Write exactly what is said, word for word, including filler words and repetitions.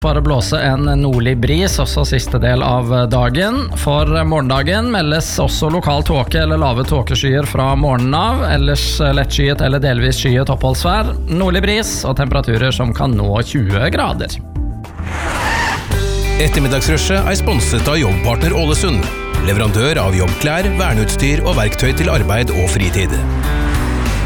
Bare blåse en nordlig bris, også siste del av dagen. For morgendagen meldes også lokal tåke eller lave tåkeskyer fra morgenen av, ellers lettskyet eller delvis skyet oppholdsvær, nordlig bris og temperaturer som kan nå tjue grader. Ettermiddagsrushet er sponset av Jobbpartner Ålesund, leverandør av jobbklær, verneutstyr og verktøy til arbeid og fritid.